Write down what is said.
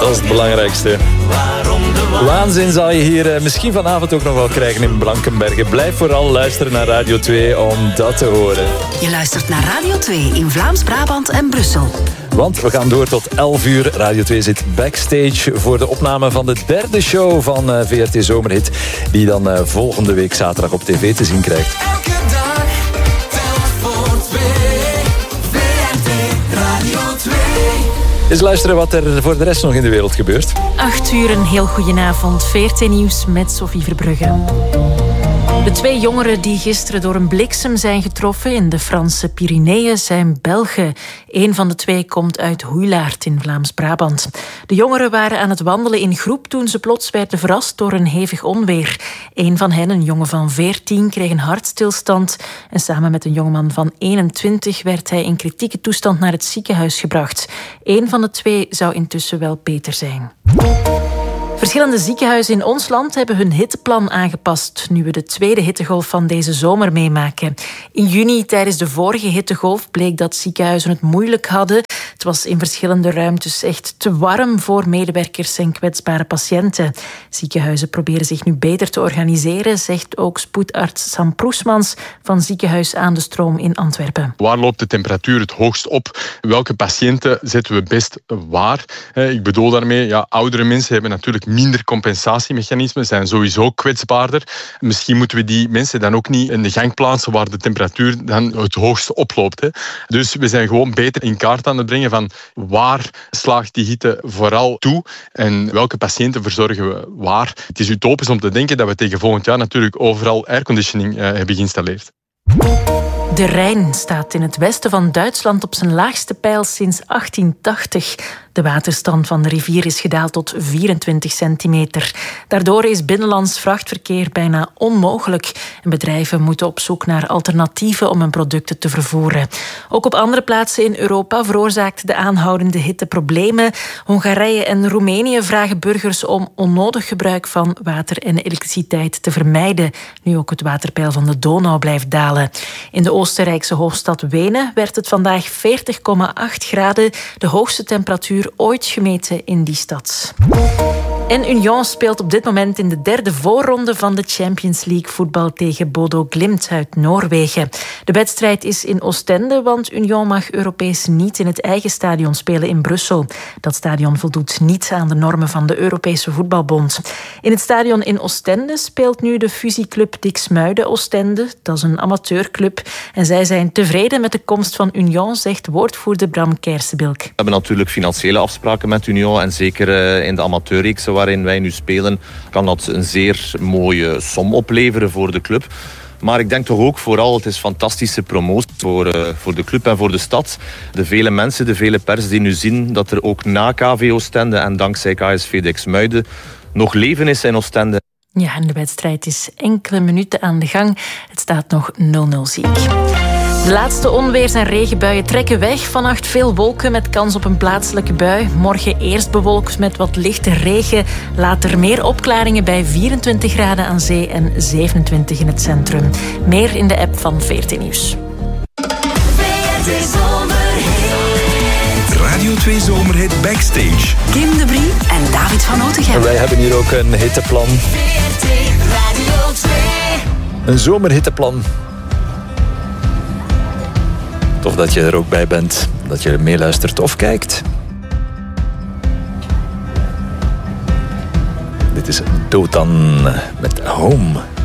Dat is het belangrijkste. Waanzin zal je hier misschien vanavond ook nog wel krijgen in Blankenberge. Blijf vooral luisteren naar Radio 2 om dat te horen. Je luistert naar Radio 2 in Vlaams-Brabant en Brussel. Want we gaan door tot 11 uur. Radio 2 zit backstage voor de opname van de derde show van VRT Zomerhit. Die dan volgende week zaterdag op tv te zien krijgt. Elke dag, tel voor 2. VRT Radio 2. Eens luisteren wat er voor de rest nog in de wereld gebeurt. 8 uur, een heel goedenavond. VRT Nieuws met Sophie Verbrugge. De 2 jongeren die gisteren door een bliksem zijn getroffen in de Franse Pyreneeën zijn Belgen. Eén van de 2 komt uit Hoeilaart in Vlaams-Brabant. De jongeren waren aan het wandelen in groep toen ze plots werden verrast door een hevig onweer. Eén van hen, een jongen van 14, kreeg een hartstilstand. En samen met een jongeman van 21 werd hij in kritieke toestand naar het ziekenhuis gebracht. Eén van de 2 zou intussen wel beter zijn. Verschillende ziekenhuizen in ons land hebben hun hitteplan aangepast nu we de tweede hittegolf van deze zomer meemaken. In juni, tijdens de vorige hittegolf, bleek dat ziekenhuizen het moeilijk hadden. Het was in verschillende ruimtes echt te warm voor medewerkers en kwetsbare patiënten. Ziekenhuizen proberen zich nu beter te organiseren, zegt ook spoedarts Sam Proesmans van Ziekenhuis Aan de Stroom in Antwerpen. Waar loopt de temperatuur het hoogst op? Welke patiënten zetten we best waar? Ik bedoel daarmee, oudere mensen hebben natuurlijk minder compensatiemechanismen, zijn sowieso kwetsbaarder. Misschien moeten we die mensen dan ook niet in de gang plaatsen waar de temperatuur dan het hoogst oploopt. Dus we zijn gewoon beter in kaart aan het brengen van waar slaagt die hitte vooral toe en welke patiënten verzorgen we waar. Het is utopisch om te denken dat we tegen volgend jaar natuurlijk overal airconditioning hebben geïnstalleerd. De Rijn staat in het westen van Duitsland op zijn laagste peil sinds 1880. De waterstand van de rivier is gedaald tot 24 centimeter. Daardoor is binnenlands vrachtverkeer bijna onmogelijk. En bedrijven moeten op zoek naar alternatieven om hun producten te vervoeren. Ook op andere plaatsen in Europa veroorzaakt de aanhoudende hitte problemen. Hongarije en Roemenië vragen burgers om onnodig gebruik van water en elektriciteit te vermijden, nu ook het waterpeil van de Donau blijft dalen. In de Oostenrijkse hoofdstad Wenen werd het vandaag 40,8 graden, de hoogste temperatuur ooit gemeten in die stad. En Union speelt op dit moment in de derde voorronde van de Champions League voetbal tegen Bodo Glimt uit Noorwegen. De wedstrijd is in Oostende, want Union mag Europees niet in het eigen stadion spelen in Brussel. Dat stadion voldoet niet aan de normen van de Europese Voetbalbond. In het stadion in Oostende speelt nu de fusieclub Diksmuide Oostende. Dat is een amateurclub. En zij zijn tevreden met de komst van Union, zegt woordvoerder Bram Kersenbilk. We hebben natuurlijk financiële afspraken met Union en zeker in de amateurreeksen waarin wij nu spelen, kan dat een zeer mooie som opleveren voor de club. Maar ik denk toch ook vooral, het is fantastische promotie voor de club en voor de stad. De vele mensen, de vele pers die nu zien dat er ook na KV Oostende en dankzij KSV Diksmuide nog leven is in Oostende. Ja, en de wedstrijd is enkele minuten aan de gang. Het staat nog 0-0 ziek. De laatste onweers- en regenbuien trekken weg. Vannacht veel wolken met kans op een plaatselijke bui. Morgen eerst bewolkt met wat lichte regen. Later meer opklaringen bij 24 graden aan zee en 27 in het centrum. Meer in de app van VRT Nieuws. Radio 2 Zomerhit Backstage. Kim de Brie en David van Otegem. Wij hebben hier ook een hitteplan. Een zomerhitteplan. Tof dat je er ook bij bent, dat je meeluistert of kijkt. Dit is Dotan met Home.